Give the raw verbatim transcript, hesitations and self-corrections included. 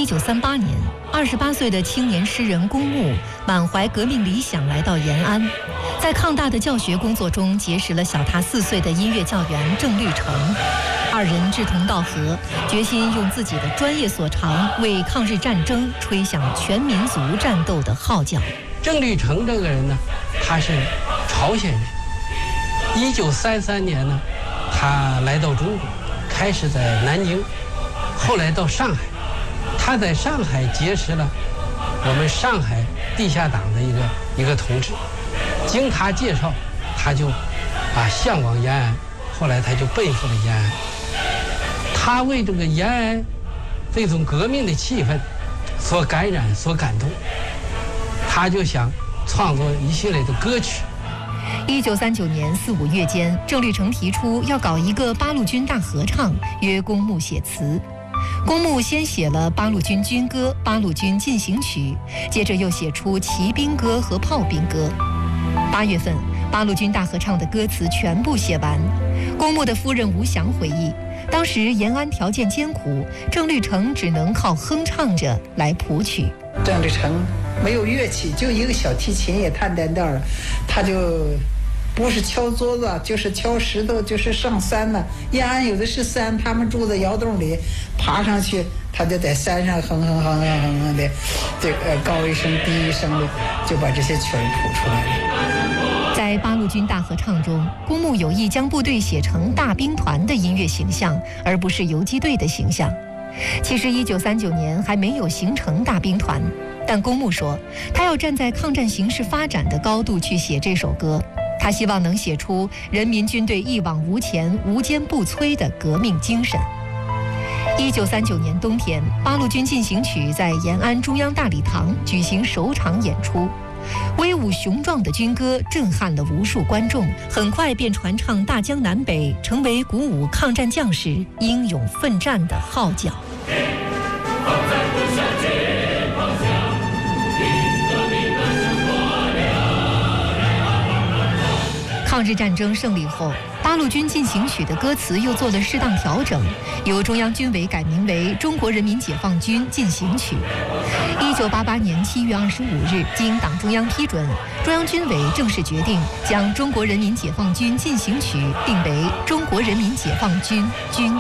一九三八年，二十八岁的青年诗人龚木满怀革命理想来到延安，在抗大的教学工作中结识了小他四岁的音乐教员郑律成。二人志同道合，决心用自己的专业所长为抗日战争吹响全民族战斗的号角。 郑律成这个人呢，他是朝鲜人。一九三三年呢，他来到中国，开始在南京，后来到上海。他在上海结识了我们上海地下党的一个一个同志，经他介绍，他就啊向往延安，后来他就奔赴了延安。他为这个延安这种革命的气氛所感染、所感动，他就想创作一系列的歌曲。 一九三九年四五月间，郑律成提出要搞一个八路军大合唱，约龚木写词。龚木先写了八路军军歌《八路军进行曲》，接着又写出骑兵歌和炮兵歌。八月份，八路军大合唱的歌词全部写完。龚木的夫人吴祥回忆，当时延安条件艰苦，郑律成只能靠哼唱着来谱曲。 郑律成没有乐器，就一个小提琴也弹单调了，他就不是敲桌子就是敲石头，就是上山了。延安有的是山，他们住在窑洞里，爬上去他就在山上哼哼哼哼哼哼的，这个高一声低一声的就把这些曲儿谱出来了。 在八路军大合唱中，龚木有意将部队写成大兵团的音乐形象，而不是游击队的形象。其实一九三九年还没有形成大兵团，但龚木说他要站在抗战形势发展的高度去写这首歌，他希望能写出人民军队一往无前、无坚不摧的革命精神。一九三九年冬天，八路军进行曲在延安中央大礼堂举行首场演出，威武雄壮的军歌震撼了无数观众，很快便传唱大江南北，成为鼓舞抗战将士英勇奋战的号角。抗日战争胜利后，八路军进行曲的歌词又做了适当调整，由中央军委改名为《中国人民解放军进行曲》。一九八八年七月二十五日，经党中央批准，中央军委正式决定将《中国人民解放军进行曲》定为《中国人民解放军军